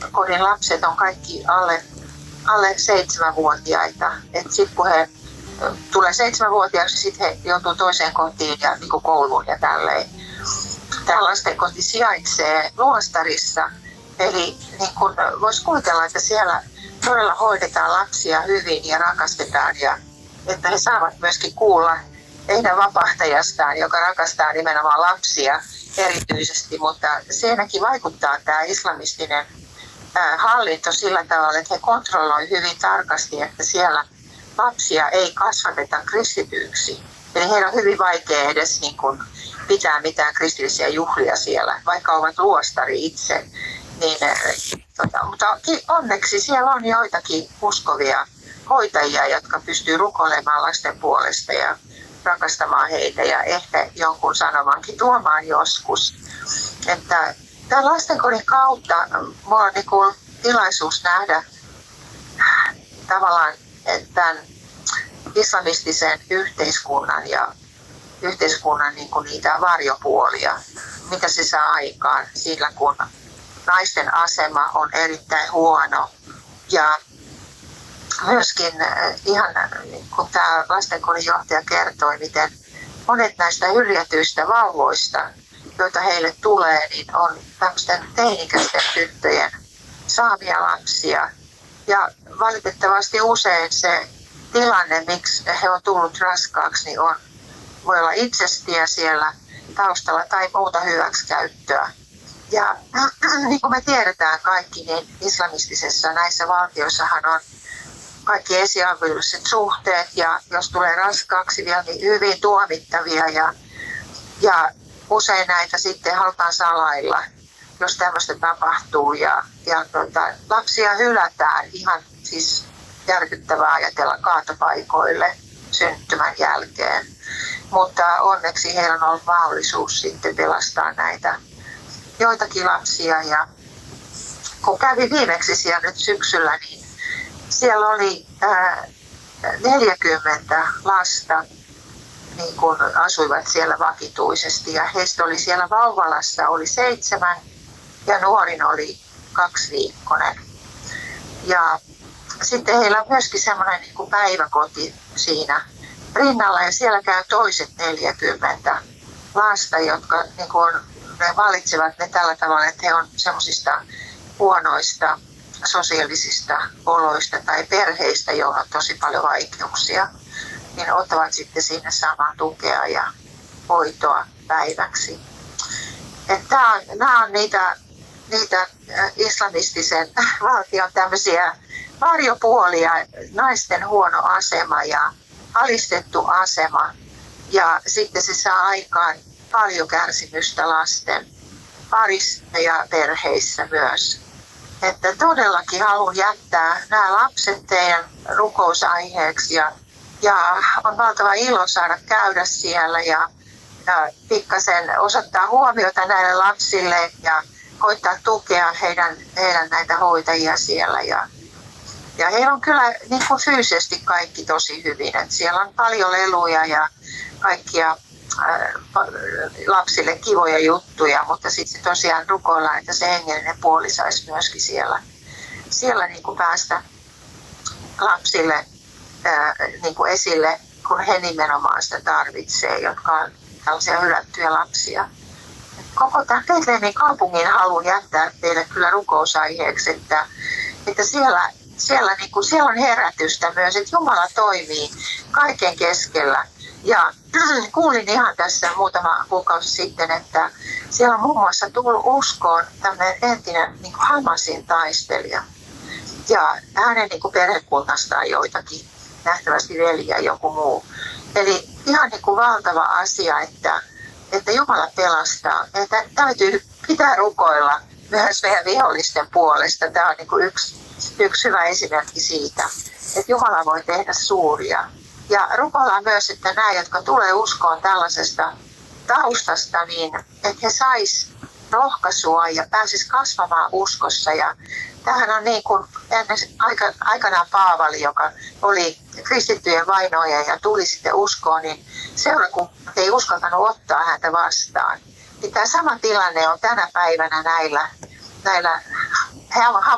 lastenkodin lapset on kaikki alle 7-vuotiaita. Sitten kun he tulee 7-vuotiaaksi, sitten he joutuu toiseen kotiin ja niin kuin kouluun ja tälleen. Tämä lastenkoti sijaitsee Luostarissa, eli niin kuin voisi kuvitella, että siellä todella hoidetaan lapsia hyvin ja rakastetaan, ja että he saavat myöskin kuulla heidän vapahtajastaan, joka rakastaa nimenomaan lapsia erityisesti, mutta siinäkin vaikuttaa tämä islamistinen hallinto sillä tavalla, että he kontrolloivat hyvin tarkasti, että siellä lapsia ei kasvateta kristityiksi. Eli heillä on hyvin vaikea edes niin kuin pitää mitään kristillisiä juhlia siellä, vaikka ovat luostari itse. Mutta onneksi siellä on joitakin uskovia hoitajia, jotka pystyy rukoilemaan lasten puolesta ja rakastamaan heitä ja ehkä jonkun sanomankin tuomaan joskus. Että tämän lastenkodin kautta minulla on niin tilaisuus nähdä tavallaan tämän islamistisen yhteiskunnan ja yhteiskunnan niin kuin niitä varjopuolia, mitä se saa aikaan sillä, kun naisten asema on erittäin huono. Ja myöskin ihan kun tämä lastenkodin johtaja kertoi, miten monet näistä hyljätyistä vauvoista, joita heille tulee, niin on tämmöisten teinikäisten tyttöjen saamia lapsia. Ja valitettavasti usein se tilanne, miksi he on tullut raskaaksi, niin voi olla itsestiä siellä taustalla tai muuta hyväksikäyttöä. Ja niin kuin me tiedetään kaikki, niin islamistisessa näissä valtioissahan on kaikki esiaviolliset suhteet, ja jos tulee raskaaksi vielä, niin hyvin tuomittavia, ja usein näitä sitten halutaan salailla, jos tämmöistä tapahtuu, ja lapsia hylätään ihan siis järkyttävää ajatella kaatopaikoille syntymän jälkeen. Mutta onneksi heillä on ollut mahdollisuus sitten pelastaa näitä joitakin lapsia. Ja kun kävi viimeksi siellä nyt syksyllä, niin siellä oli 40 lasta, niin kun asuivat siellä vakituisesti. Ja heistä oli siellä vauvalassa oli 7 ja nuorin oli 2-viikkoinen. Ja sitten heillä on myöskin semmoinen niin kuin päiväkoti siinä rinnalla, ja siellä käy toiset 40 lasta, jotka niin kuin, ne valitsevat ne tällä tavalla, että he on semmoisista huonoista sosiaalisista oloista tai perheistä, joilla on tosi paljon vaikeuksia, niin ottavat sitten sinne samaa tukea ja hoitoa päiväksi. Nämä on niitä islamistisen valtion tämmöisiä varjopuolia, naisten huono asema ja alistettu asema, ja sitten se saa aikaan paljon kärsimystä lasten parissa ja perheissä myös. Että todellakin haluan jättää nämä lapset teidän rukousaiheeksi, ja on valtava ilo saada käydä siellä ja pikkasen osoittaa huomiota näille lapsille ja koittaa tukea heidän näitä hoitajia siellä. Ja heillä on kyllä niin kuin fyysisesti kaikki tosi hyvin. Et siellä on paljon leluja ja kaikkia lapsille kivoja juttuja, mutta sitten tosiaan rukoillaan, että se hengellinen puoli saisi myöskin siellä niin kuin päästä lapsille niin kuin esille, kun he nimenomaan sitä tarvitsee, jotka on tällaisia hylättyjä lapsia. Koko tämän Betlehemin kaupungin haluan jättää teille kyllä rukousaiheeksi, että siellä on herätystä myös, että Jumala toimii kaiken keskellä. Ja kuulin ihan tässä muutama kuukausi sitten, että siellä on muun muassa tullut uskoon tämmöinen entinen niin kuin Hamasin taistelija. Ja hänen niin kuin perhekunnastaan joitakin, nähtävästi veli ja joku muu. Eli ihan niin kuin valtava asia, että Jumala pelastaa. Että täytyy pitää rukoilla myös meidän vihollisten puolesta. Tämä on niin kuin yksi hyvä esimerkki siitä, että Jumala voi tehdä suuria. Ja rukoillaan myös, että nämä, jotka tulee uskoon tällaisesta taustasta, niin että he sais rohkaisua ja pääsis kasvamaan uskossa. Ja tämähän on niin kuin aikanaan Paavali, joka oli kristittyjen vainoja ja tuli sitten uskoon, niin seurakunta ei uskaltanut ottaa häntä vastaan. Niin tämä sama tilanne on tänä päivänä näillä